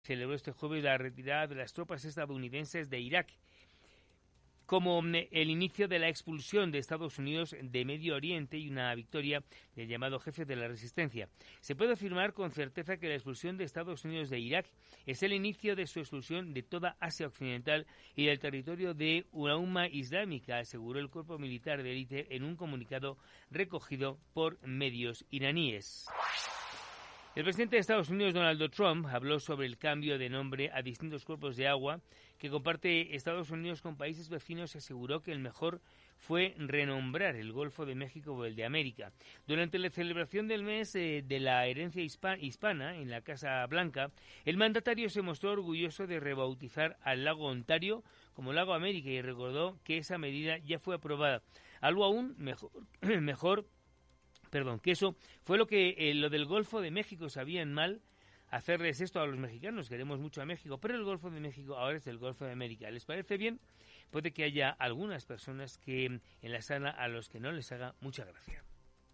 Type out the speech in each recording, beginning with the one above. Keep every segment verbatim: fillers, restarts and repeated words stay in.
celebró este jueves la retirada de las tropas estadounidenses de Irak, como el inicio de la expulsión de Estados Unidos de Medio Oriente y una victoria del llamado jefe de la resistencia. Se puede afirmar con certeza que la expulsión de Estados Unidos de Irak es el inicio de su expulsión de toda Asia Occidental y del territorio de una umma islámica, aseguró el cuerpo militar de élite en un comunicado recogido por medios iraníes. El presidente de Estados Unidos, Donald Trump, habló sobre el cambio de nombre a distintos cuerpos de agua que comparte Estados Unidos con países vecinos y aseguró que el mejor fue renombrar el Golfo de México o el de América. Durante la celebración del mes eh, de la herencia hispana en la Casa Blanca, el mandatario se mostró orgulloso de rebautizar al lago Ontario como Lago América y recordó que esa medida ya fue aprobada. Algo aún mejor, mejor Perdón, que eso fue lo que eh, lo del Golfo de México sabían mal hacerles esto a los mexicanos. Queremos mucho a México, pero el Golfo de México ahora es el Golfo de América. ¿Les parece bien? Puede que haya algunas personas que en la sala a los que no les haga mucha gracia.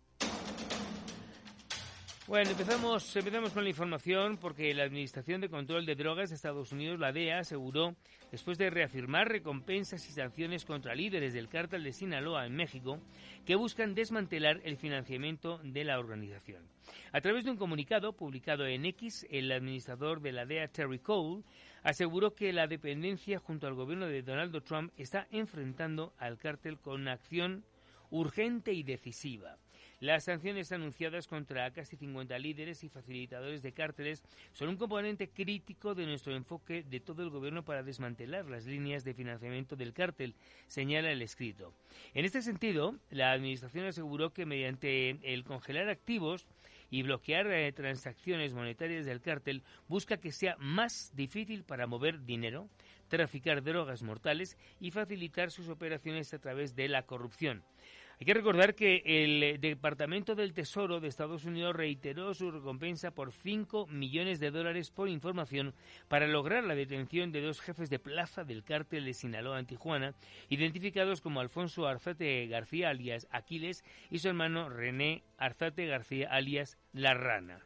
Bueno, empezamos, empezamos con la información porque la Administración de Control de Drogas de Estados Unidos, la D E A, aseguró, después de reafirmar recompensas y sanciones contra líderes del cártel de Sinaloa en México, que buscan desmantelar el financiamiento de la organización. A través de un comunicado publicado en X, el administrador de la D E A, Terry Cole, aseguró que la dependencia junto al gobierno de Donald Trump está enfrentando al cártel con una acción urgente y decisiva. Las sanciones anunciadas contra casi cincuenta líderes y facilitadores de cárteles son un componente crítico de nuestro enfoque de todo el gobierno para desmantelar las líneas de financiamiento del cártel, señala el escrito. En este sentido, la administración aseguró que mediante el congelar activos y bloquear eh, transacciones monetarias del cártel busca que sea más difícil para mover dinero, traficar drogas mortales y facilitar sus operaciones a través de la corrupción. Hay que recordar que el Departamento del Tesoro de Estados Unidos reiteró su recompensa por cinco millones de dólares por información para lograr la detención de dos jefes de plaza del cártel de Sinaloa en Tijuana, identificados como Alfonso Arzate García alias Aquiles y su hermano René Arzate García alias La Rana.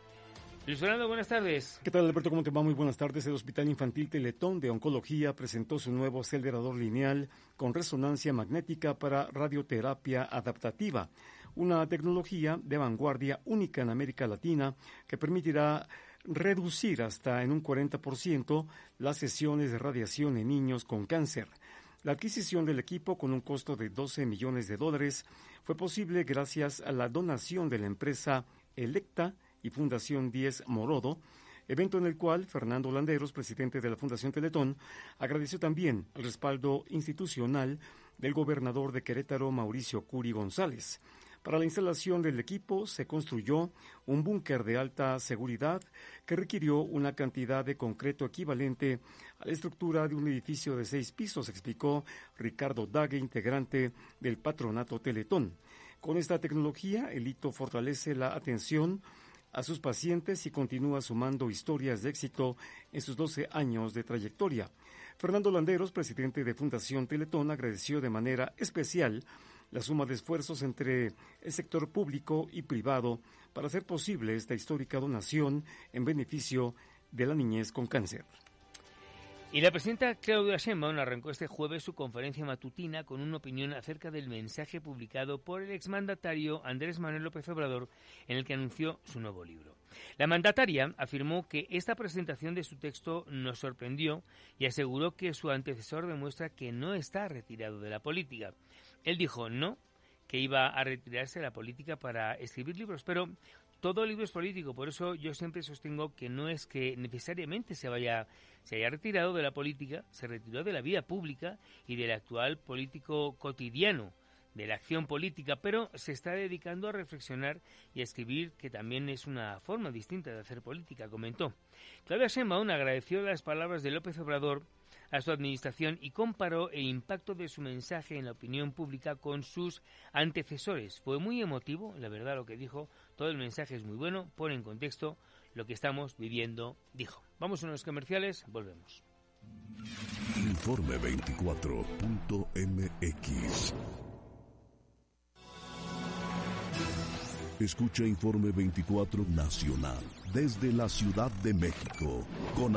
Luis Fernando, buenas tardes. ¿Qué tal, Alberto? ¿Cómo te va? Muy buenas tardes. El Hospital Infantil Teletón de Oncología presentó su nuevo acelerador lineal con resonancia magnética para radioterapia adaptativa, una tecnología de vanguardia única en América Latina que permitirá reducir hasta en un cuarenta por ciento las sesiones de radiación en niños con cáncer. La adquisición del equipo, con un costo de doce millones de dólares, fue posible gracias a la donación de la empresa Electa y Fundación diez Morodo, evento en el cual Fernando Landeros, presidente de la Fundación Teletón, agradeció también el respaldo institucional del gobernador de Querétaro, Mauricio Curi González. Para la instalación del equipo se construyó un búnker de alta seguridad que requirió una cantidad de concreto equivalente a la estructura de un edificio de seis pisos, explicó Ricardo Dague, integrante del patronato Teletón. Con esta tecnología, el hito fortalece la atención a sus pacientes y continúa sumando historias de éxito en sus doce años de trayectoria. Fernando Landeros, presidente de Fundación Teletón, agradeció de manera especial la suma de esfuerzos entre el sector público y privado para hacer posible esta histórica donación en beneficio de la niñez con cáncer. Y la presidenta Claudia Sheinbaum arrancó este jueves su conferencia matutina con una opinión acerca del mensaje publicado por el exmandatario Andrés Manuel López Obrador, en el que anunció su nuevo libro. La mandataria afirmó que esta presentación de su texto nos sorprendió y aseguró que su antecesor demuestra que no está retirado de la política. Él dijo no, que iba a retirarse de la política para escribir libros, pero todo libro es político, por eso yo siempre sostengo que no es que necesariamente se vaya, se haya retirado de la política, se retiró de la vida pública y del actual político cotidiano, de la acción política, pero se está dedicando a reflexionar y a escribir, que también es una forma distinta de hacer política, comentó. Claudia Sheinbaum agradeció las palabras de López Obrador a su administración y comparó el impacto de su mensaje en la opinión pública con sus antecesores. Fue muy emotivo, la verdad, lo que dijo. Todo el mensaje es muy bueno, pone en contexto lo que estamos viviendo, dijo. Vamos a unos comerciales, volvemos. Informe veinticuatro punto m x. Escucha Informe veinticuatro Nacional desde la Ciudad de México con